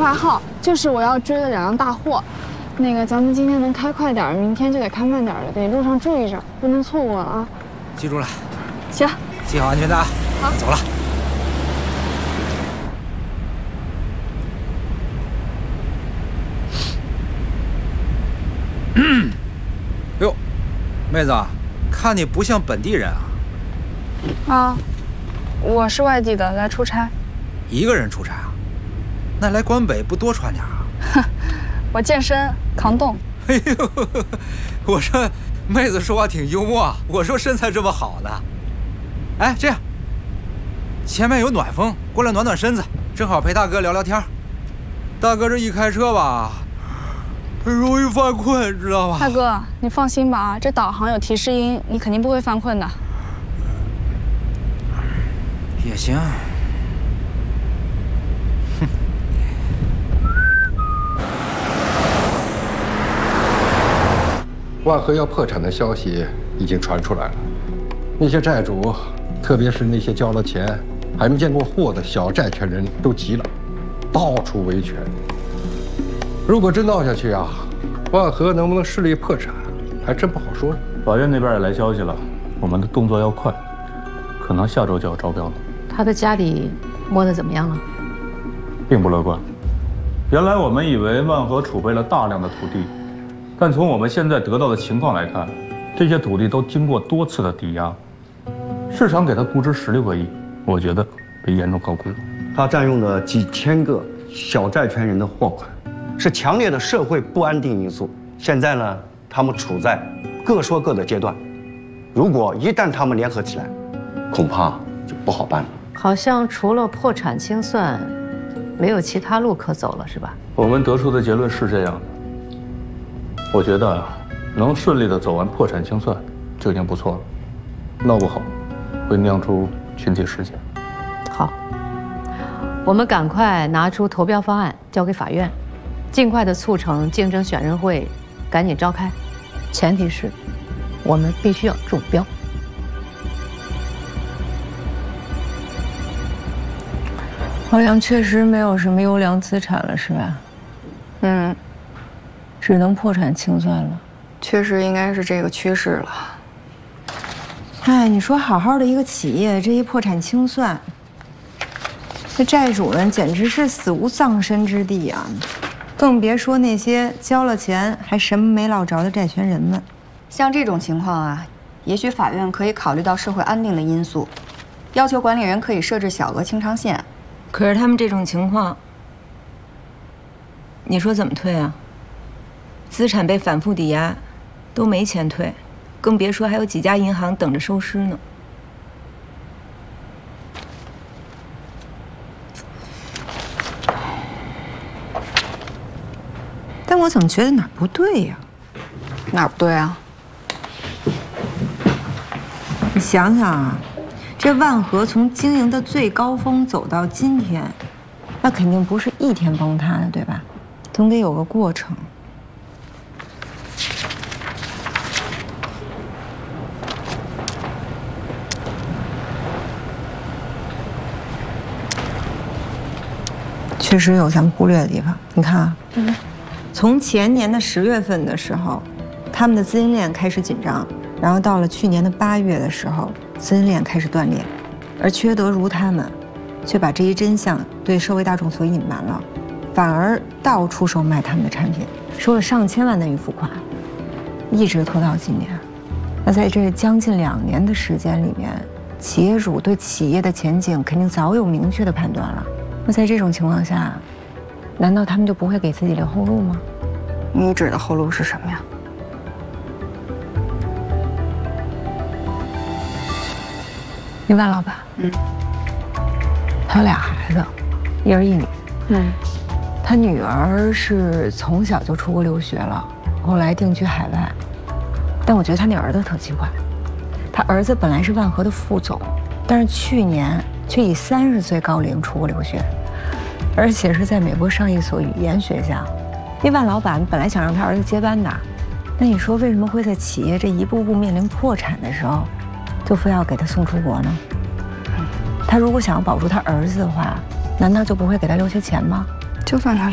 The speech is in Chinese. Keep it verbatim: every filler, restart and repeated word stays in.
话号，就是我要追的两辆大货。那个，咱们今天能开快点，明天就得开慢点了，得路上注意着，不能错过了啊！ 记住了。 行， 系好安全带啊！ 好， 走了。嗯，哟，妹子，看你不像本地人啊。 啊，我是外地的，来出差。 一个人出差啊？那来关北不多穿点啊？ 哼，我健身扛冻。 哎呦，我说妹子说话挺幽默啊。我说身材这么好呢。哎，这样，前面有暖风，过来暖暖身子，正好陪大哥聊聊天。大哥这一开车吧，容易犯困，知道吧？ 大哥，你放心吧啊，这导航有提示音，你肯定不会犯困的。 也行。哼。 万和要破产的消息已经传出来了，那些债主，特别是那些交了钱还没见过货的小债权人都急了，到处维权。如果真闹下去啊，万和能不能顺利破产，还真不好说。 法院那边也来消息了，我们的动作要快，可能下周就要招标了。 他的家里摸得怎么样了？ 并不乐观。原来我们以为万和储备了大量的土地，但从我们现在得到的情况来看，这些土地都经过多次的抵押，市场给他估值十六个亿，我觉得被严重高估了。 他占用了几千个小债权人的货款，是强烈的社会不安定因素。现在呢，他们处在各说各的阶段，如果一旦他们联合起来，恐怕就不好办了。 好像除了破产清算，没有其他路可走了，是吧？ 我们得出的结论是这样的。我觉得能顺利的走完破产清算就已经不错了，闹不好会酿出群体事件。 好，我们赶快拿出投标方案交给法院，尽快的促成竞争选任会，赶紧召开。前提是，我们必须要中标。 好像确实没有什么优良资产了，是吧？ 嗯， 只能破产清算了。 确实应该是这个趋势了。 哎，你说好好的一个企业，这一破产清算，这债主们简直是死无葬身之地啊！更别说那些交了钱还什么没捞着的债权人们。 像这种情况啊，也许法院可以考虑到社会安定的因素，要求管理人可以设置小额清偿线。 可是他们这种情况，你说怎么退啊？资产被反复抵押，都没钱退，更别说还有几家银行等着收尸呢。但我怎么觉得哪儿不对呀？ 哪儿不对啊？ 你想想啊，这万和从经营的最高峰走到今天，那肯定不是一天崩塌的，对吧？总得有个过程。确实有咱们忽略的地方。你看啊，嗯，从前年的十月份的时候，他们的资金链开始紧张，然后到了去年的八月的时候，资金链开始断裂，而缺德如他们，却把这一真相对社会大众所隐瞒了，反而到处售卖他们的产品，收了上千万的预付款，一直拖到今年。那在这将近两年的时间里面，企业主对企业的前景肯定早有明确的判断了。那在这种情况下，难道他们就不会给自己留后路吗？ 你指的后路是什么呀？ 你万老板，嗯，他有俩孩子，一儿一女，嗯，他女儿是从小就出国留学了，后来定居海外，但我觉得他那儿子特奇怪，他儿子本来是万和的副总，但是去年却以三十岁高龄出国留学，而且是在美国上一所语言学校。那万老板本来想让他儿子接班的，那你说为什么会在企业这一步步面临破产的时候，就非要给他送出国呢？他如果想要保住他儿子的话，难道就不会给他留些钱吗？ 就算他